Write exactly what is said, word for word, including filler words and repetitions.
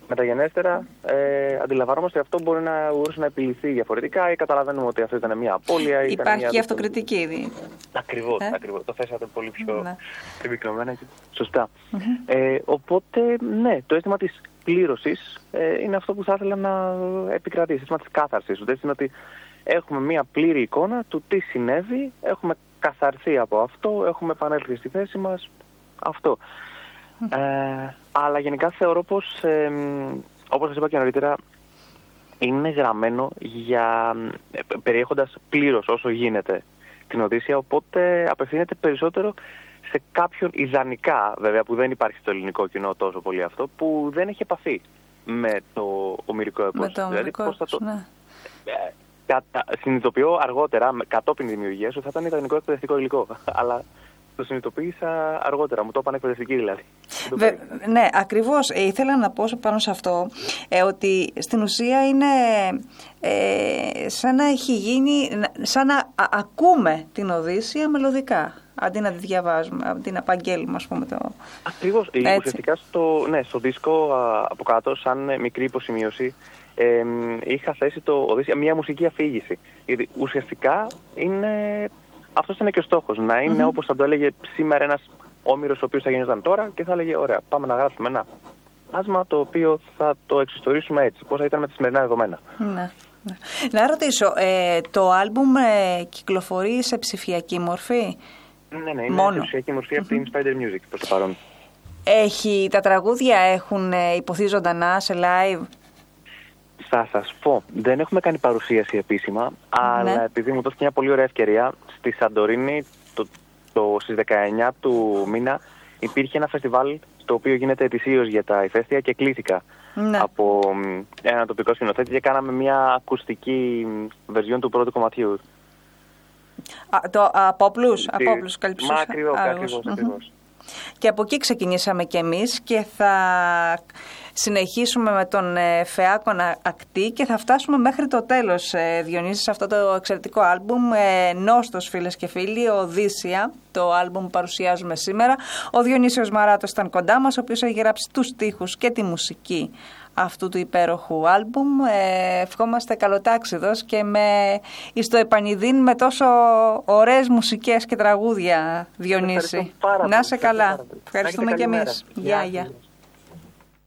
μεταγενέστερα ε, αντιλαμβανόμαστε ότι αυτό μπορεί να, μπορούσε να επιληθεί διαφορετικά ή καταλαβαίνουμε ότι αυτό ήταν μια απώλεια. Υπάρχει και αυτοκριτική ήδη. Ακριβώς, ε? ακριβώς. Το θέσατε πολύ πιο ναι. επικοινωμένα και σωστά. Mm-hmm. Ε, οπότε, ναι, το αίσθημα της πλήρωσης ε, είναι αυτό που θα ήθελα να επικρατήσει. Το αίσθημα της κάθαρσης. Το αίσθημα ότι έχουμε μια πλήρη εικόνα του τι συνέβη, έχουμε καθαρθεί από αυτό, έχουμε επανέλθει στη θέση μας. Αυτό. Mm. Ε, αλλά γενικά θεωρώ πως, ε, όπως σας είπα και νωρίτερα, είναι γραμμένο για, ε, περιέχοντας πλήρως όσο γίνεται την Οδύσσεια, οπότε απευθύνεται περισσότερο σε κάποιον, ιδανικά βέβαια, που δεν υπάρχει στο ελληνικό κοινό τόσο πολύ αυτό, που δεν έχει επαφή με το ομηρικό έπος. Με το ομηρικό δηλαδή, έπος, το... ναι. Ε, κατα... Συνειδητοποιώ αργότερα, κατόπιν δημιουργίας, ότι θα ήταν ιδανικό εκπαιδευτικό υλικό, αλλά το συνειδητοποίησα αργότερα, μου το είπαν εκπαιδευτική δηλαδή. Βε, ναι, ακριβώς. Ε, ήθελα να πω πάνω σε αυτό ε, ότι στην ουσία είναι ε, σαν να έχει γίνει, σαν να α, ακούμε την Οδύσσεια μελωδικά, αντί να τη διαβάζουμε, αντί να απαγγέλουμε, ας πούμε. Το... Ακριβώς. Έτσι. Ουσιαστικά στο, ναι, στο δίσκο α, από κάτω, σαν μικρή υποσημείωση, ε, είχα θέσει το Οδύσσεια μια μουσική αφήγηση. Γιατί ουσιαστικά είναι... αυτός είναι και ο στόχος, να είναι mm-hmm. όπως θα το έλεγε σήμερα ένας όμηρος ο οποίος θα γεννιόταν τώρα και θα έλεγε ωραία, πάμε να γράψουμε ένα άσμα το οποίο θα το εξιστορήσουμε έτσι, πώς θα ήταν με τα σημερινά δεδομένα. Ναι. Να ρωτήσω, ε, το άλμπουμ ε, κυκλοφορεί σε ψηφιακή μορφή? Ναι, ναι, είναι μόνο σε ψηφιακή μορφή mm-hmm. από την Spider Music προς το παρόν. Έχει, τα τραγούδια έχουν ε, υποθεί ζωντανά σε live? Θα σας πω, δεν έχουμε κάνει παρουσίαση επίσημα, ναι. αλλά επειδή μου δόθηκε μια πολύ ωραία ευκαιρία, στη Σαντορίνη το, το, στις δεκαεννιά του μήνα υπήρχε ένα φεστιβάλ το οποίο γίνεται ετησίως για τα ηφαίστεια και κλήθηκα ναι. από ένα τοπικό σκηνοθέτη και κάναμε μια ακουστική βερζιόν του πρώτου κομματιού. Α, το Απόπλους, Απόπλους Μα ακριβώς, ακριβώς, ακριβώς. Και από εκεί ξεκινήσαμε κι εμείς και θα συνεχίσουμε με τον Φεάκονα Ακτή και θα φτάσουμε μέχρι το τέλος, Διονύση, σε αυτό το εξαιρετικό άλμπουμ. Νόστος, φίλες και φίλοι, Οδύσσεια, το άλμπουμ που παρουσιάζουμε σήμερα. Ο Διονύσιος Μαράτος ήταν κοντά μας, ο οποίος έχει γράψει τους στίχους και τη μουσική αυτού του υπέροχου άλμπουμ. Ε, ευχόμαστε καλοτάξιδος και με εις το επανειδήν με τόσο ωραίες μουσικές και τραγούδια, Διονύση. Να σε καλά. Ευχαριστούμε και εμείς. Γεια, γεια.